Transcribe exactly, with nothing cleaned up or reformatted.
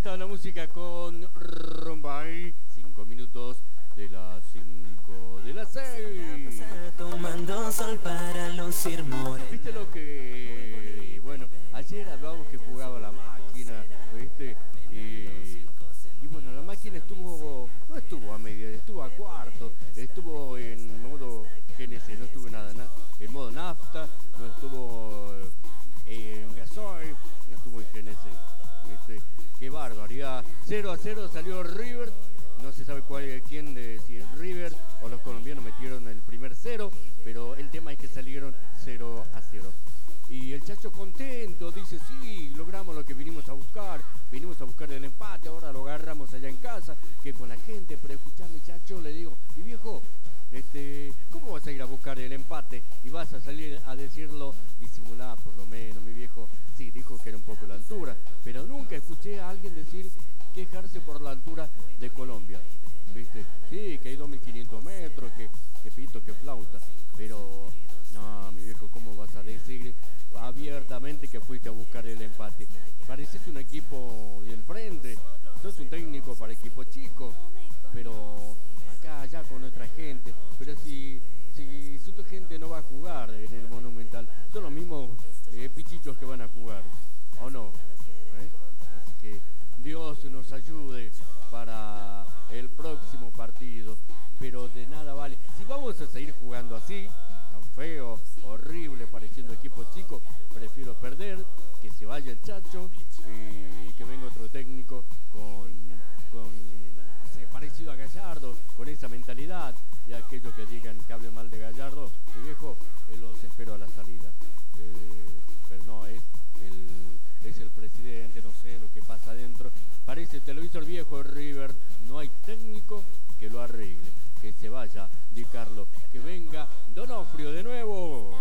estaba la música con Rombay. Cinco minutos de las cinco de las seis. Tomando sol para lucir more. ¿Viste lo que...? Bueno, ayer hablábamos que jugaba la máquina, ¿viste? Y, y bueno, la máquina estuvo... No estuvo a media, estuvo a cuarto. Estuvo en modo G N C, no estuvo nada, nada en modo nafta, no estuvo en gasoil, estuvo en G N C, ¿viste? Qué barbaridad. cero a cero salió River. No se sabe cuál, quién, de, si River o los colombianos metieron el primer cero, pero el tema es que salieron cero a cero. Y el Chacho contento, dice, sí, logramos lo que vinimos a buscar, vinimos a buscar el empate, ahora lo agarramos allá en casa, que con la gente, pero escuchame, Chacho, le digo, mi viejo, este, ¿cómo vas a ir a buscar el empate y vas a salir a decirlo disimulada por lo menos, mi viejo? Sí, dijo que era un poco la altura, pero nunca escuché a alguien decir quejarse por la altura de Colombia, ¿viste? Sí, que hay dos mil quinientos metros, que, que pito, que flauta, pero no, mi viejo, ¿cómo vas a decir abiertamente que fuiste a buscar el empate? Pareces un equipo del frente, sos un técnico para equipo chico, pero acá, allá con otra gente, pero si, si su gente no va a jugar en el Monumental, son los mismos eh, pichichos que van a jugar, ¿o no? ¿Eh? Así que Dios nos ayude para el próximo partido, pero de nada vale. Si vamos a seguir jugando así, tan feo, horrible, pareciendo equipo chico, prefiero perder, que se vaya el Chacho y, y que venga otro técnico con, con no sé, parecido a Gallardo, con esa mentalidad, y aquellos que digan que hable mal de Gallardo, mi viejo, eh, los espero a la salida. Eh, pero no, es el, es el presidente, no sé lo que pasa adentro. Parece, te lo hizo el viejo River, no hay técnico que lo arregle. Que se vaya Di Carlo, que venga Donofrio de nuevo.